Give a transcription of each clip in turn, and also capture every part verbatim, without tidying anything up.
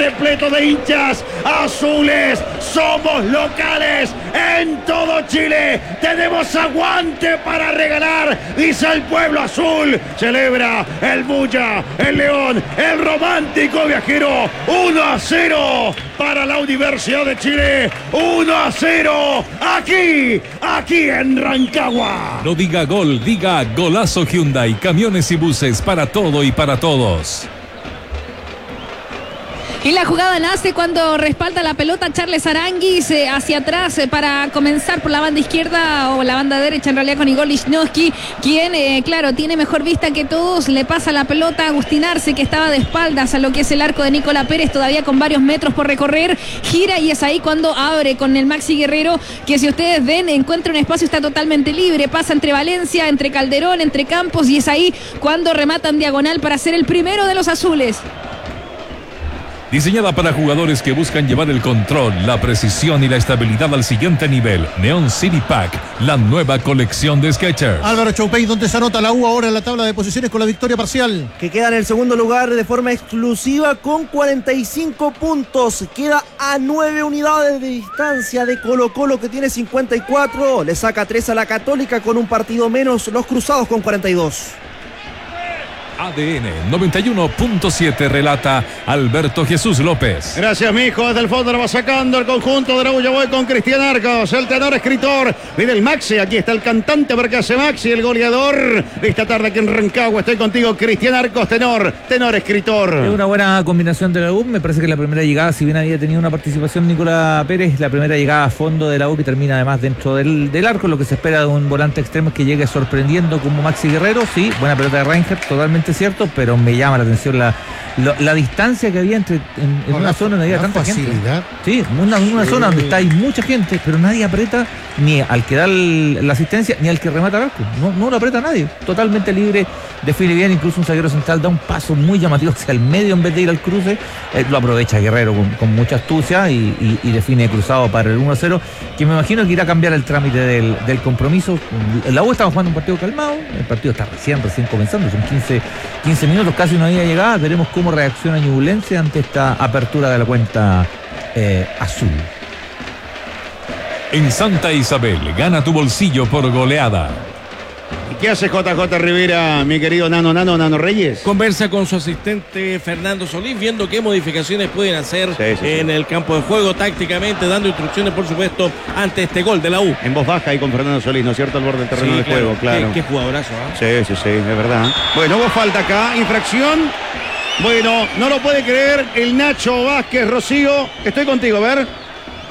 repleto de hinchas azules. Somos locales en todo Chile. Tenemos aguante para regalar, dice el pueblo azul. Celebra el Bulla, el León, el romántico viajero. uno a cero para la Universidad de Chile. uno a cero aquí, aquí en Rancagua. No diga gol, diga golazo Hyundai. Camiones y buses para todo y para todos. Y la jugada nace cuando respalda la pelota Charles Aranguis eh, hacia atrás eh, para comenzar por la banda izquierda o la banda derecha en realidad con Igor Lichnowsky, quien eh, claro tiene mejor vista que todos, le pasa la pelota a Agustín Arce, que estaba de espaldas a lo que es el arco de Nicolás Pérez, todavía con varios metros por recorrer, gira y es ahí cuando abre con el Maxi Guerrero, que si ustedes ven encuentra un espacio, está totalmente libre, pasa entre Valencia, entre Calderón, entre Campos y es ahí cuando rematan diagonal para ser el primero de los azules. Diseñada para jugadores que buscan llevar el control, la precisión y la estabilidad al siguiente nivel. Neon City Pack, la nueva colección de Skechers. Álvaro Choupey, ¿dónde se anota la U ahora en la tabla de posiciones con la victoria parcial? Que queda en el segundo lugar de forma exclusiva con cuarenta y cinco puntos. Queda a nueve unidades de distancia de Colo Colo, que tiene cincuenta y cuatro. Le saca tres a la Católica con un partido menos. Los Cruzados con cuarenta y dos. A D N noventa y uno punto siete relata Alberto Jesús López. Gracias, mijo. Desde el fondo lo va sacando el conjunto de la Ulla Boy con Cristian Arcos, el tenor escritor. Viene el Maxi. Aquí está el cantante porque hace Maxi, el goleador de esta tarde aquí en Rancagua. Estoy contigo, Cristian Arcos, tenor, tenor escritor. Es una buena combinación de la U. Me parece que la primera llegada, si bien había tenido una participación Nicolás Pérez, la primera llegada a fondo de la U que termina además dentro del, del arco. Lo que se espera de un volante extremo es que llegue sorprendiendo como Maxi Guerrero. Sí, buena pelota de Reinhardt, totalmente cierto, pero me llama la atención la, la, la distancia que había entre en, en una la, zona donde había tanta facilidad. Gente. Sí, una, una sí. zona donde está hay mucha gente, pero nadie aprieta ni al que da el, la asistencia ni al que remata el arco. No, no lo aprieta nadie. Totalmente libre, define bien, incluso un zaguero central da un paso muy llamativo hacia el medio en vez de ir al cruce. Eh, lo aprovecha Guerrero con, con mucha astucia y, y, y define cruzado para el uno a cero, que me imagino que irá a cambiar el trámite del, del compromiso. La U estaba jugando un partido calmado, el partido está recién, recién comenzando, son quince, quince minutos, casi no había llegada. Veremos cómo reacciona Ñublense ante esta apertura de la cuenta eh, azul. En Santa Isabel, gana tu bolsillo por goleada. ¿Y qué hace J J Rivera, mi querido Nano, Nano, Nano Reyes? Conversa con su asistente Fernando Solís, viendo qué modificaciones pueden hacer sí, sí, en sí. el campo de juego tácticamente, dando instrucciones, por supuesto, ante este gol de la U. En voz baja y con Fernando Solís, ¿no es cierto? Al borde del terreno sí, de claro. juego, claro. Qué, qué jugadorazo, ¿eh? Sí, sí, sí, es verdad. Bueno, hubo falta acá, infracción. Bueno, no lo puede creer el Nacho Vázquez, Rocío. Estoy contigo, a ver.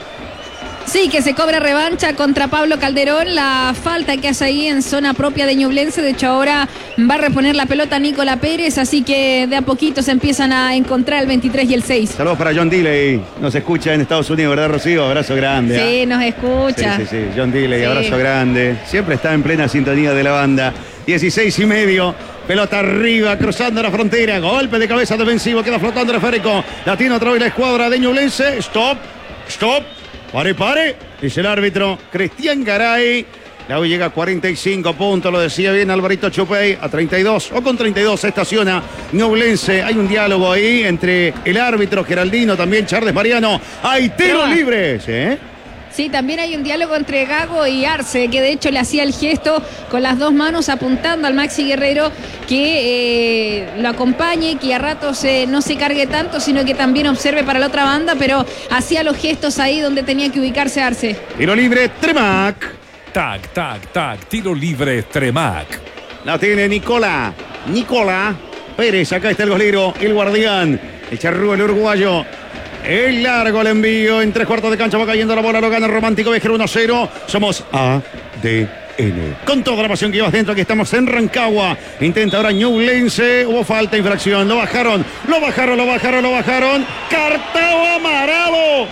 Sí, que se cobra revancha contra Pablo Calderón, la falta que hace ahí en zona propia de Ñublense. De hecho ahora va a reponer la pelota Nicolás Pérez, así que de a poquito se empiezan a encontrar el veintitrés y el seis. Saludos para John Dilley, nos escucha en Estados Unidos, ¿verdad, Rocío? Abrazo grande. Sí, ¿eh? Nos escucha. Sí, sí, sí, John Dilley, sí. Abrazo grande. Siempre está en plena sintonía de la banda. dieciséis y medio, pelota arriba, cruzando la frontera, golpe de cabeza defensivo, queda flotando el esférico, la tiene otra vez la escuadra de Ñublense. Stop, stop. Pare, pare, dice el árbitro Cristian Garay. La U llega a cuarenta y cinco puntos, lo decía bien Alvarito Choupey, a treinta y dos, o con treinta y dos se estaciona Ñublense. Hay un diálogo ahí entre el árbitro Geraldino, también Charles Mariano. Hay tiros libres, ¿eh? Sí, también hay un diálogo entre Gago y Arce, que de hecho le hacía el gesto con las dos manos apuntando al Maxi Guerrero que eh, lo acompañe, que a ratos eh, no se cargue tanto, sino que también observe para la otra banda, pero hacía los gestos ahí donde tenía que ubicarse Arce. Tiro libre, Tremac. Tac, tac, tac, tiro libre, Tremac. La tiene Nicola, Nicola Pérez, acá está el golero, el guardián, el charrúa, el uruguayo. El largo el envío en tres cuartos de cancha, va cayendo la bola, lo gana el romántico Viajero uno a cero. Somos A D N. Con toda la pasión que llevas dentro, aquí estamos en Rancagua. Intenta ahora Ñublense, hubo falta, infracción, lo bajaron, lo bajaron, lo bajaron, lo bajaron. Cartao amarelo,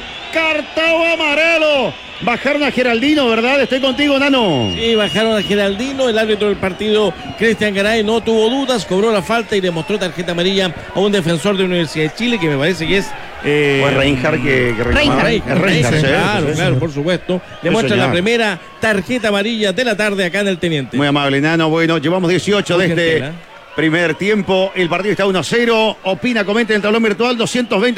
cartao amarelo. Bajaron a Geraldino, ¿verdad? Estoy contigo, Nano. Sí, bajaron a Geraldino. El árbitro del partido, Cristian Garay, no tuvo dudas, cobró la falta y le mostró tarjeta amarilla a un defensor de la Universidad de Chile, que me parece que es... Eh, o es Reinhardt que, que Reinhardt. Reinhardt, Reinhardt, sí, claro, sí, claro, sí. Por supuesto. Le muestra la primera tarjeta amarilla de la tarde acá en el Teniente. Muy amable, Nano. Bueno, llevamos dieciocho de este primer tiempo. El partido está uno a cero. Opina, comenta en el tablón virtual doscientos veinte.